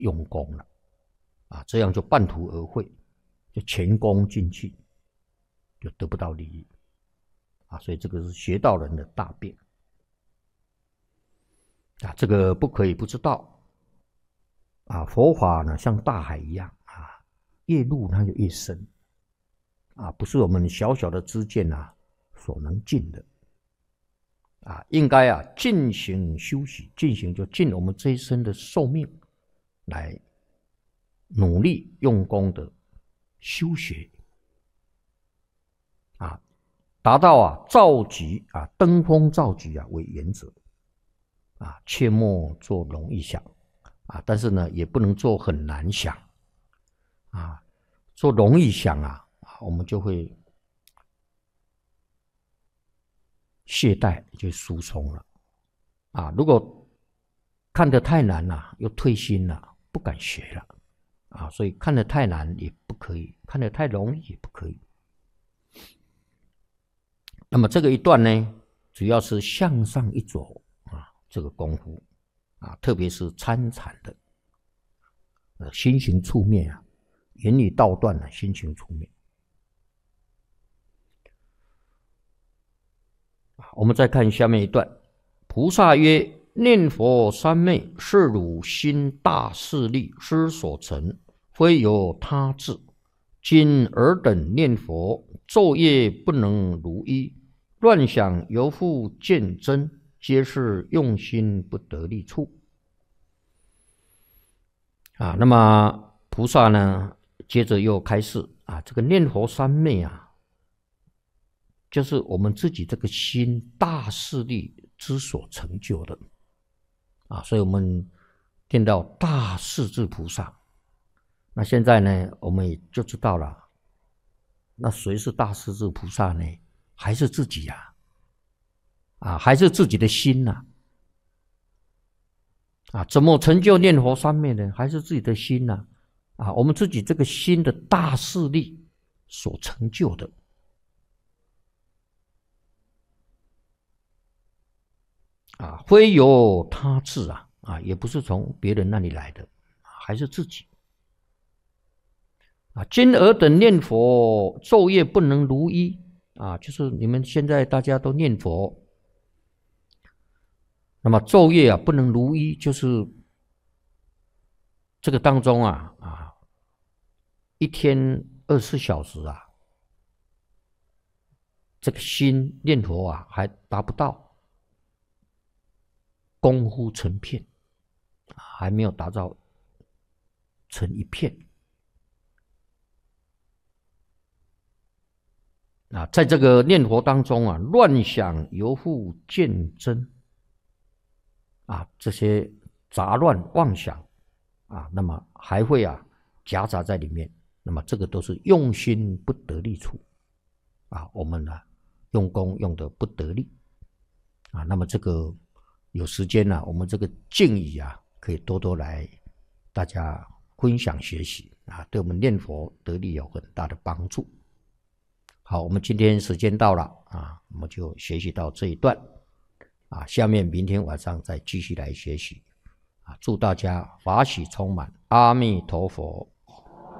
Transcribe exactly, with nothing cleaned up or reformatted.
用功了啊，这样就半途而废，就前功尽弃，就得不到利益啊。所以这个是学道人的大病啊，这个不可以不知道啊。佛法呢，像大海一样啊，越入它就越深啊，不是我们小小的知见啊所能尽的啊。应该啊进行修习，进行就尽我们这一生的寿命来努力用功的修学啊，达到啊造极啊登峰造极啊为原则啊，切莫做容易想啊，但是呢也不能做很难想啊，做容易想啊，我们就会懈怠，就疏松了啊。如果看得太难了，又退心了，不敢学了啊。所以看得太难也不可以，看得太容易也不可以。那么这个一段呢，主要是向上一走啊，这个功夫啊，特别是参禅的，呃，心行处灭啊，言语道断了，心行处灭。我们再看下面一段，菩萨曰：念佛三昧，是汝心大势力之所成，非由他智。今尔等念佛，昼夜不能如一，乱想犹复见真，皆是用心不得力处。啊，那么菩萨呢，接着又开示啊，这个念佛三昧啊，就是我们自己这个心大势力之所成就的啊，所以我们听到大势至菩萨，那现在呢，我们也就知道了，那谁是大势至菩萨呢？还是自己呀、啊，啊，还是自己的心呐、啊，啊，怎么成就念佛三昧呢？还是自己的心呐、啊，啊，我们自己这个心的大势力所成就的。啊，非由他智啊，啊，也不是从别人那里来的，还是自己。啊，今尔等念佛，昼夜不能如一啊，就是你们现在大家都念佛，那么昼夜啊不能如一，就是这个当中啊啊，一天二十四小时啊，这个心念佛啊还达不到。功夫成片，还没有达到成一片啊！在这个念佛当中啊，乱想犹复见真啊，这些杂乱妄想啊，那么还会啊夹杂在里面。那么这个都是用心不得力处啊，我们呢、啊、用功用得不得力啊，那么这个。有时间呢、啊，我们这个敬语啊，可以多多来大家分享学习啊，对我们念佛得力有很大的帮助。好，我们今天时间到了啊，我们就学习到这一段啊，下面明天晚上再继续来学习啊，祝大家法喜充满，阿弥陀佛。